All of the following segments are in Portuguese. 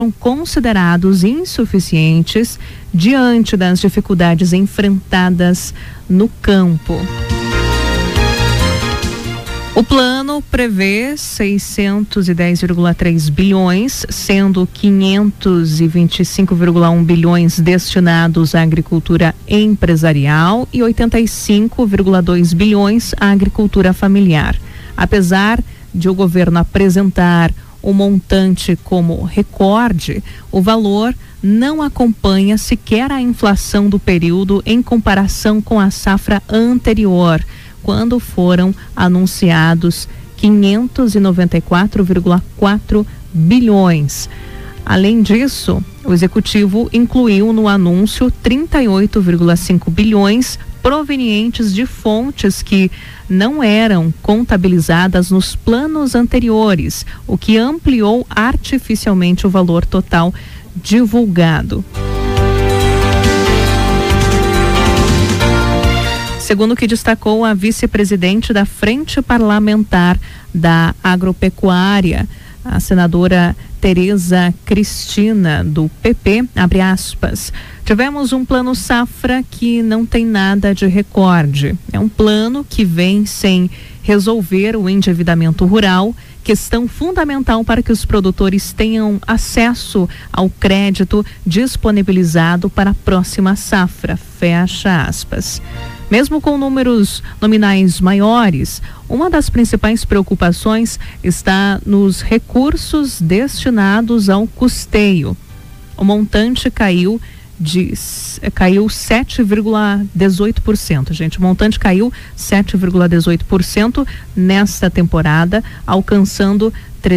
considerados insuficientes diante das dificuldades enfrentadas no campo. O plano prevê 610,3 bilhões, sendo 525,1 bilhões destinados à agricultura empresarial e 85,2 bilhões à agricultura familiar. Apesar de o governo apresentar o montante como recorde, o valor não acompanha sequer a inflação do período em comparação com a safra anterior, quando foram anunciados 594,4 bilhões. Além disso, o executivo incluiu no anúncio 38,5 bilhões provenientes de fontes que não eram contabilizadas nos planos anteriores, o que ampliou artificialmente o valor total divulgado. Segundo o que destacou a vice-presidente da Frente Parlamentar da Agropecuária, a senadora Tereza Cristina, do PP, abre aspas, tivemos um plano safra que não tem nada de recorde. É um plano que vem sem resolver o endividamento rural, questão fundamental para que os produtores tenham acesso ao crédito disponibilizado para a próxima safra. Fecha aspas. Mesmo com números nominais maiores, uma das principais preocupações está nos recursos destinados ao custeio. O montante caiu 7,18%, gente. O montante caiu 7,18% nesta temporada, alcançando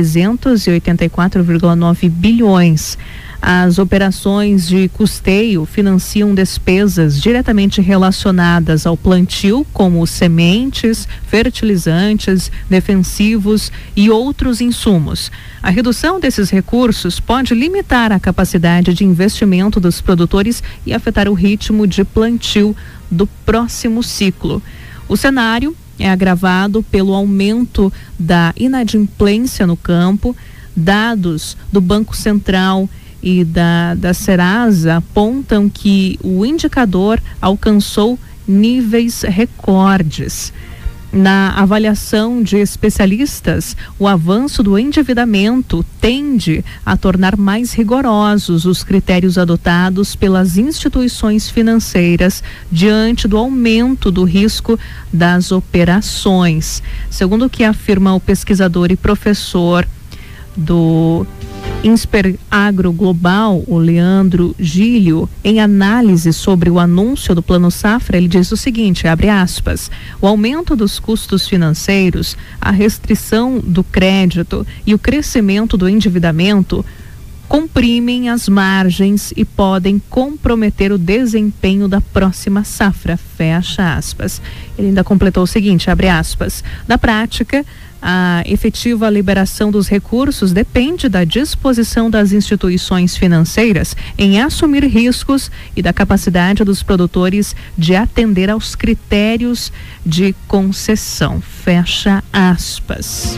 384,9 bilhões. As operações de custeio financiam despesas diretamente relacionadas ao plantio, como sementes, fertilizantes, defensivos e outros insumos. A redução desses recursos pode limitar a capacidade de investimento dos produtores e afetar o ritmo de plantio do próximo ciclo. O cenário é agravado pelo aumento da inadimplência no campo. Dados do Banco Central e da Serasa apontam que o indicador alcançou níveis recordes. Na avaliação de especialistas, o avanço do endividamento tende a tornar mais rigorosos os critérios adotados pelas instituições financeiras diante do aumento do risco das operações. Segundo o que afirma o pesquisador e professor do Insper Agro Global, o Leandro Gílio, em análise sobre o anúncio do Plano Safra, ele diz o seguinte, abre aspas, o aumento dos custos financeiros, a restrição do crédito e o crescimento do endividamento comprimem as margens e podem comprometer o desempenho da próxima safra, fecha aspas. Ele ainda completou o seguinte, abre aspas, na prática, a efetiva liberação dos recursos depende da disposição das instituições financeiras em assumir riscos e da capacidade dos produtores de atender aos critérios de concessão. Fecha aspas.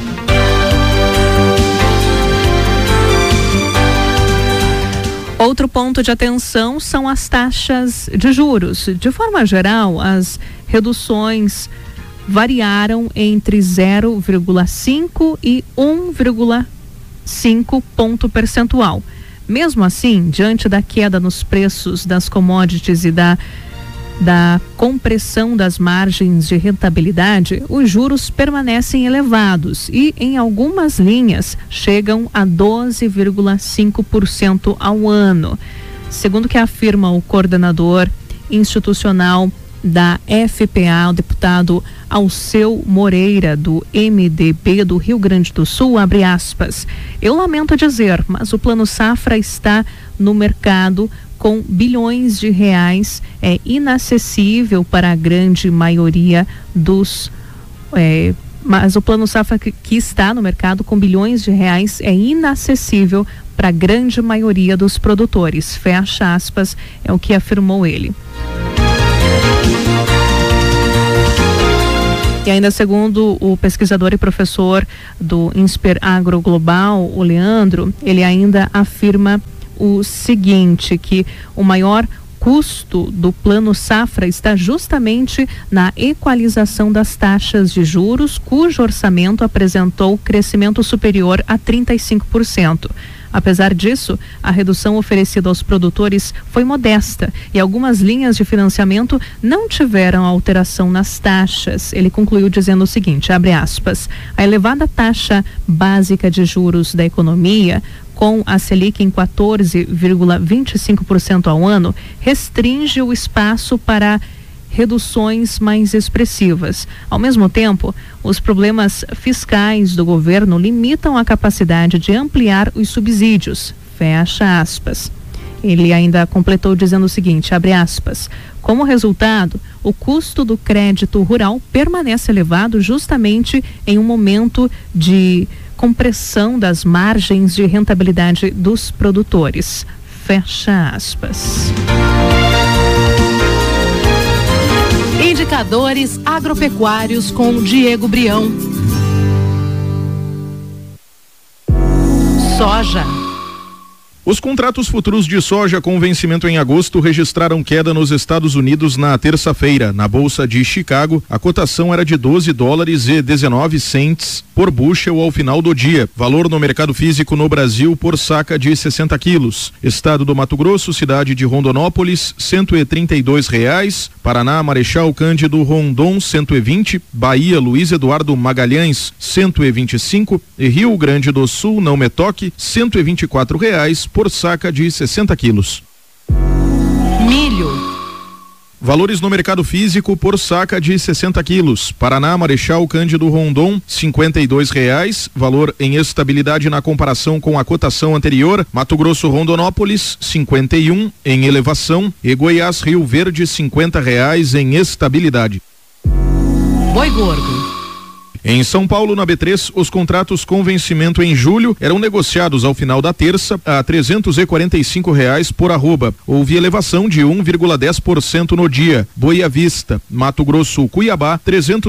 Outro ponto de atenção são as taxas de juros. De forma geral, as reduções variaram entre 0,5 e 1,5 ponto percentual. Mesmo assim, diante da queda nos preços das commodities e da compressão das margens de rentabilidade, os juros permanecem elevados e, em algumas linhas, chegam a 12,5% ao ano. Segundo o que afirma o coordenador institucional da FPA, o deputado Alceu Moreira, do MDB do Rio Grande do Sul, abre aspas, eu lamento dizer, mas o Plano Safra está no mercado com bilhões de reais, é inacessível para a grande maioria dos... mas o Plano Safra que está no mercado com bilhões de reais é inacessível para a grande maioria dos produtores, fecha aspas, é o que afirmou ele. E ainda segundo o pesquisador e professor do Insper Agro Global, o Leandro, ele ainda afirma o seguinte, que o maior custo do Plano Safra está justamente na equalização das taxas de juros, cujo orçamento apresentou crescimento superior a 35%. Apesar disso, a redução oferecida aos produtores foi modesta e algumas linhas de financiamento não tiveram alteração nas taxas. Ele concluiu dizendo o seguinte, abre aspas, a elevada taxa básica de juros da economia, com a Selic em 14,25% ao ano, restringe o espaço para reduções mais expressivas. Ao mesmo tempo, os problemas fiscais do governo limitam a capacidade de ampliar os subsídios. Fecha aspas. Ele ainda completou dizendo o seguinte, abre aspas, como resultado, o custo do crédito rural permanece elevado justamente em um momento de compressão das margens de rentabilidade dos produtores. Fecha aspas. Indicadores agropecuários com Diego Brião. Soja. Os contratos futuros de soja com vencimento em agosto registraram queda nos Estados Unidos na terça-feira. Na Bolsa de Chicago, a cotação era de $12,19 por bushel ao final do dia. Valor no mercado físico no Brasil por saca de 60 quilos. Estado do Mato Grosso, cidade de Rondonópolis, R$132. Paraná, Marechal Cândido Rondon, 120. Bahia, Luiz Eduardo Magalhães, 125. E Rio Grande do Sul, Não Me Toque, R$124 por saca de 60 quilos. Milho. Valores no mercado físico por saca de 60 quilos. Paraná, Marechal Cândido Rondon, R$52. Valor em estabilidade na comparação com a cotação anterior. Mato Grosso, Rondonópolis, 51 em elevação. E Goiás, Rio Verde, R$50 em estabilidade. Boi gordo. Em São Paulo, na B3, os contratos com vencimento em julho eram negociados ao final da terça a R$345 por arroba. Houve elevação de 1,10% no dia. Boi à vista, Mato Grosso, Cuiabá,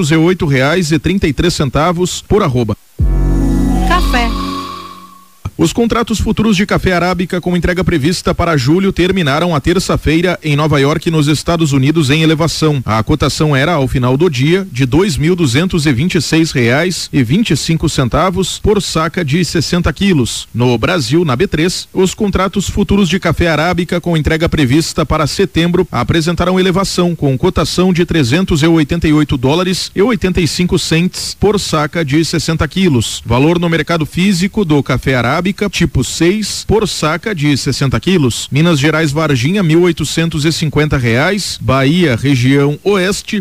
R$308,33 por arroba. Café. Os contratos futuros de café arábica com entrega prevista para julho terminaram a terça-feira em Nova York, nos Estados Unidos, em elevação. A cotação era, ao final do dia, de R$2.226,25 por saca de 60 quilos. No Brasil, na B3, os contratos futuros de café arábica com entrega prevista para setembro apresentaram elevação, com cotação de $388,85 por saca de 60 quilos. Valor no mercado físico do café arábica tipo 6 por saca de 60 quilos. Minas Gerais, Varginha, R$1.850. Bahia, região oeste,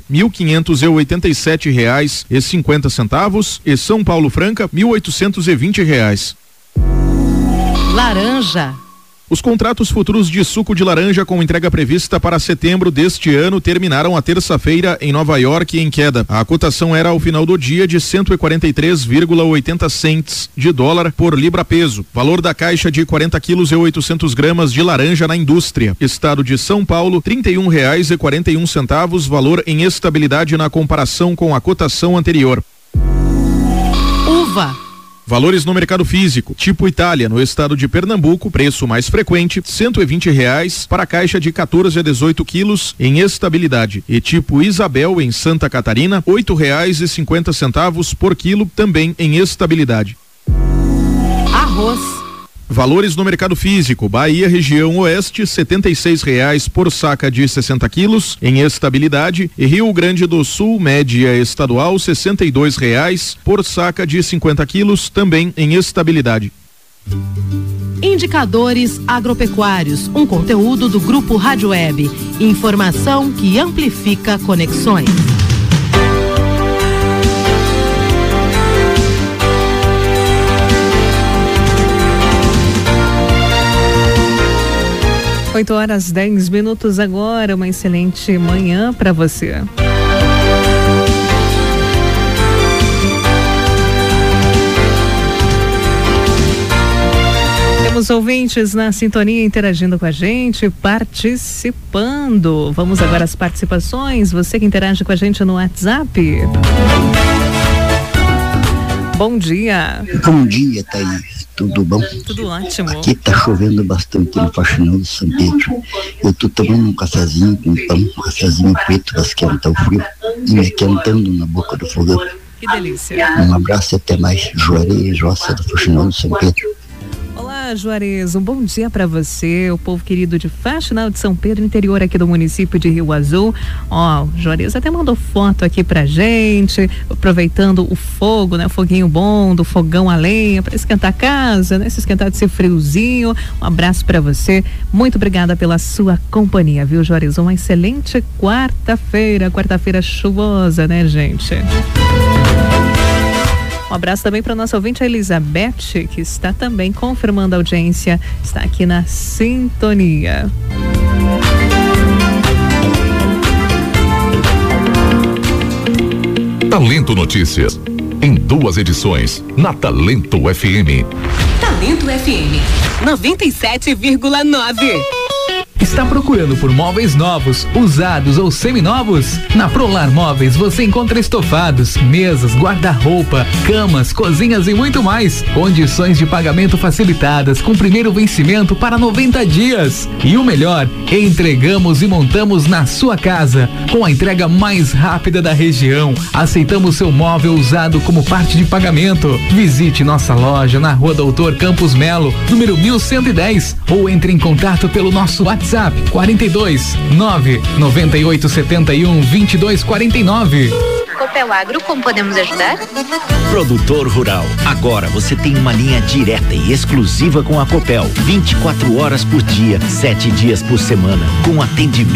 R$1.587,50 e São Paulo Franca, R$1.820. Laranja. Os contratos futuros de suco de laranja com entrega prevista para setembro deste ano terminaram a terça-feira em Nova York em queda. A cotação era ao final do dia de 143,80 cents de dólar por libra peso. Valor da caixa de 40 quilos e 800 gramas de laranja na indústria. Estado de São Paulo, R$31,41, valor em estabilidade na comparação com a cotação anterior. Uva. Valores no mercado físico, tipo Itália, no estado de Pernambuco, preço mais frequente, R$120 para a caixa de 14 a 18 quilos em estabilidade. E tipo Isabel, em Santa Catarina, R$8,50 por quilo, também em estabilidade. Arroz. Valores no mercado físico, Bahia, região oeste, R$76 por saca de 60 quilos, em estabilidade, e Rio Grande do Sul, média estadual, R$62 por saca de 50 quilos, também em estabilidade. Indicadores agropecuários, um conteúdo do Grupo Rádio Web. Informação que amplifica conexões. Oito horas 10 minutos agora, uma excelente manhã para você. Temos ouvintes na sintonia interagindo com a gente, participando. Vamos agora às participações. Você que interage com a gente no WhatsApp. Bom dia. Bom dia, Thaís. Tudo bom? Tudo ótimo. Aqui tá chovendo bastante no Faxinal de São Pedro. Eu tô tomando um cafezinho com pão, um cafezinho preto para esquentar o frio e me aquentando na boca do fogão. Que delícia. Um abraço e até mais. Juarez Roça do Faxinal de São Pedro. Olá, Juarez, um bom dia para você, o povo querido de Faxinal de São Pedro, interior aqui do município de Rio Azul. O Juarez até mandou foto aqui pra gente, aproveitando o fogo, né? O foguinho bom, do fogão a lenha, para esquentar a casa, né? Se esquentar desse friozinho. Um abraço para você, muito obrigada pela sua companhia, viu, Juarez? Uma excelente quarta-feira chuvosa, né, gente? Um abraço também para nossa ouvinte, a Elizabeth, que está também confirmando a audiência, está aqui na sintonia. Talento Notícias, em 2 edições, na Talento FM. Talento FM 97,9. Está procurando por móveis novos, usados ou seminovos? Na Prolar Móveis você encontra estofados, mesas, guarda-roupa, camas, cozinhas e muito mais. Condições de pagamento facilitadas com primeiro vencimento para 90 dias. E o melhor, entregamos e montamos na sua casa, com a entrega mais rápida da região. Aceitamos seu móvel usado como parte de pagamento. Visite nossa loja na Rua Doutor Campos Melo, número 1110, ou entre em contato pelo nosso WhatsApp 42 998 71 22 49. Copel Agro, como podemos ajudar? Produtor rural, agora você tem uma linha direta e exclusiva com a Copel, 24 horas por dia, 7 dias por semana, com atendimento